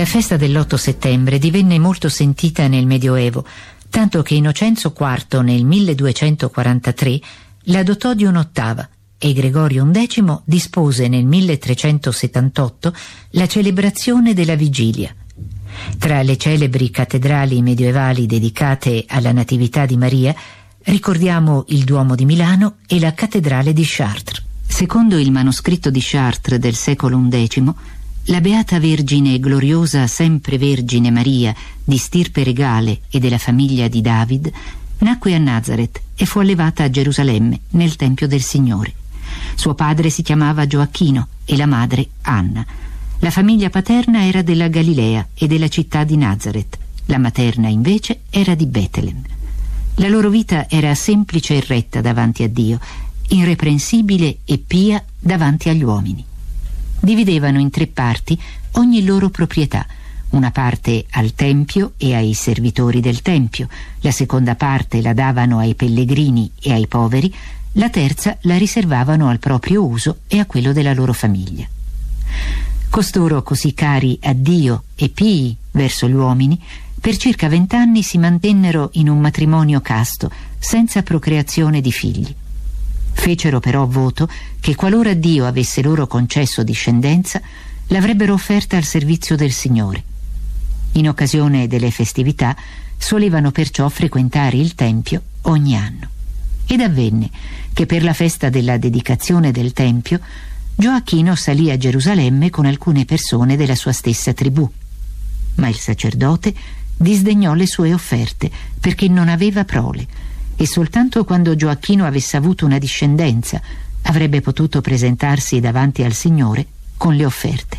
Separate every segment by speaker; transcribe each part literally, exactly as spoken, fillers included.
Speaker 1: La festa dell'otto settembre divenne molto sentita nel Medioevo, tanto che Innocenzo quarto nel milleduecentoquarantatré la dotò di un'ottava e Gregorio undicesimo dispose nel milletrecentosettantotto la celebrazione della vigilia. Tra le celebri cattedrali medievali dedicate alla Natività di Maria ricordiamo il Duomo di Milano e la cattedrale di Chartres. Secondo il manoscritto di Chartres del secolo undicesimo, la Beata Vergine Gloriosa Sempre Vergine Maria, di stirpe regale e della famiglia di David, nacque a Nazareth e fu allevata a Gerusalemme, nel Tempio del Signore. Suo padre si chiamava Gioacchino e la madre Anna. La famiglia paterna era della Galilea e della città di Nazareth. La materna, invece, era di Betlem. La loro vita era semplice e retta davanti a Dio, irreprensibile e pia davanti agli uomini. Dividevano in tre parti ogni loro proprietà: una parte al Tempio e ai servitori del Tempio, la seconda parte la davano ai pellegrini e ai poveri, la terza la riservavano al proprio uso e a quello della loro famiglia. Costoro, così cari a Dio e pii verso gli uomini, per circa vent'anni si mantennero in un matrimonio casto, senza procreazione di figli. Fecero però voto che qualora Dio avesse loro concesso discendenza, l'avrebbero offerta al servizio del Signore. In occasione delle festività solevano perciò frequentare il Tempio ogni anno. Ed avvenne che per la festa della dedicazione del Tempio Gioacchino salì a Gerusalemme con alcune persone della sua stessa tribù. Ma il sacerdote disdegnò le sue offerte perché non aveva prole, e soltanto quando Gioacchino avesse avuto una discendenza avrebbe potuto presentarsi davanti al Signore con le offerte.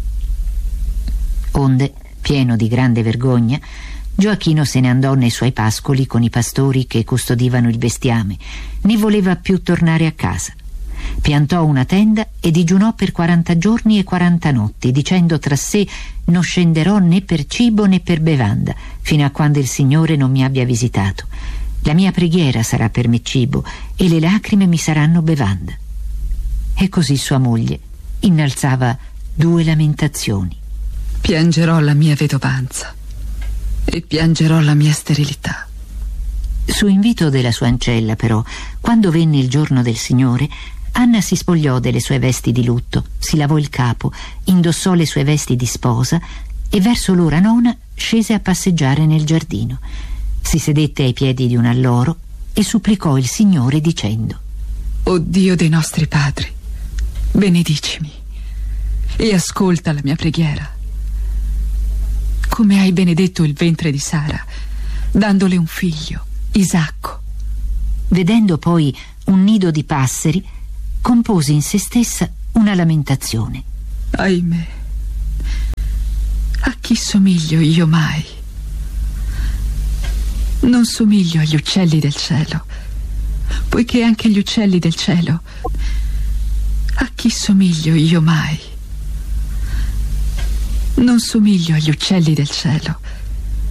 Speaker 1: Onde, pieno di grande vergogna, Gioacchino se ne andò nei suoi pascoli con i pastori che custodivano il bestiame, né voleva più tornare a casa. Piantò una tenda e digiunò per quaranta giorni e quaranta notti, dicendo tra sé: non scenderò né per cibo né per bevanda, fino a quando il Signore non mi abbia visitato. La mia preghiera sarà per me cibo e le lacrime mi saranno bevanda. E così sua moglie innalzava due lamentazioni:
Speaker 2: piangerò la mia vedovanza e piangerò la mia sterilità.
Speaker 1: Su invito della sua ancella, però, quando venne il giorno del Signore, Anna si spogliò delle sue vesti di lutto, si lavò il capo, indossò le sue vesti di sposa e verso l'ora nona scese a passeggiare nel giardino. Si sedette ai piedi di un alloro e supplicò il Signore dicendo:
Speaker 2: O Dio dei nostri padri, benedicimi e ascolta la mia preghiera. Come hai benedetto il ventre di Sara, dandole un figlio, Isacco.
Speaker 1: Vedendo poi un nido di passeri, compose in se stessa una lamentazione:
Speaker 2: Ahimè, a chi somiglio io mai? Non somiglio agli uccelli del cielo, poiché anche gli uccelli del cielo, a chi somiglio io mai? Non somiglio agli uccelli del cielo,